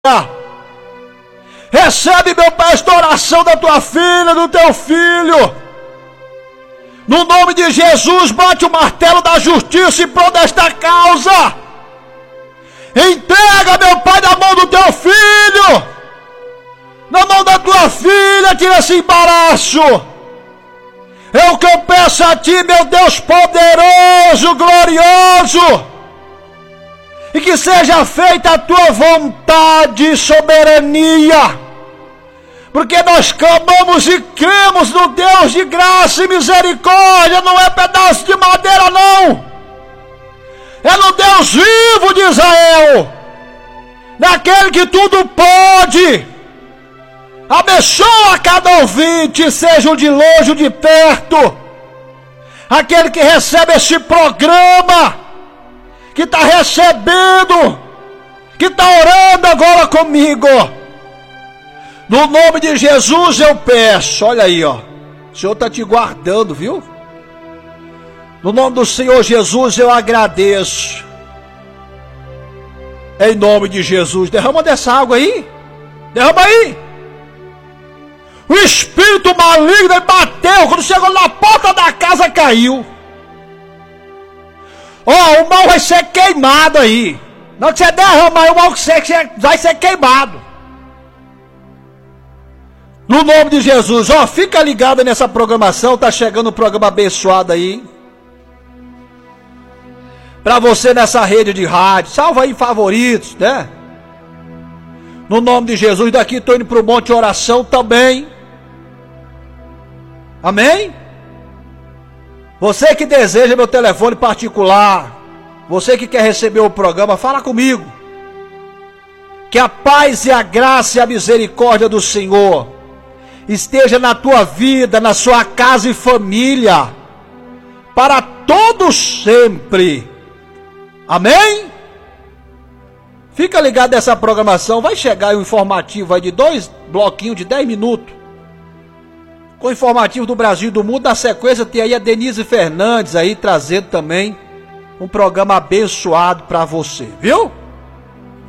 Recebe, meu Pai, esta oração da tua filha, do teu filho. No nome de Jesus, bate o martelo da justiça em prol desta causa. Entrega, meu Pai, na mão do teu filho, na mão da tua filha, tira esse embaraço. É o que eu peço a ti, meu Deus poderoso, glorioso. E que seja feita a tua vontade e soberania. Porque nós clamamos e cremos no Deus de graça e misericórdia. Não é pedaço de madeira, não. É no Deus vivo de Israel. Naquele que tudo pode. Abençoa cada ouvinte, seja de longe ou de perto. Aquele que recebe esse programa, que está recebendo, que está orando agora comigo. No nome de Jesus eu peço, olha aí, ó. O Senhor está te guardando, viu? No nome do Senhor Jesus eu agradeço. Em nome de Jesus, derrama dessa água aí. Derrama aí. O espírito maligno bateu, quando chegou na porta da casa caiu. Ó, o mal vai ser queimado aí. Não que você derrama, o mal vai ser queimado. No nome de Jesus, ó, fica ligado nessa programação, tá chegando um programa abençoado aí. Pra você nessa rede de rádio, salva aí favoritos, né? No nome de Jesus, daqui tô indo pro Monte Oração também. Amém? Você que deseja meu telefone particular, você que quer receber o programa, fala comigo. Que a paz e a graça e a misericórdia do Senhor esteja na tua vida, na sua casa e família, para todos sempre. Amém? Fica ligado nessa programação, vai chegar um informativo aí de 2 bloquinhos de 10 minutos. Com o informativo do Brasil e do mundo, na sequência tem aí a Denise Fernandes aí trazendo também um programa abençoado para você, viu?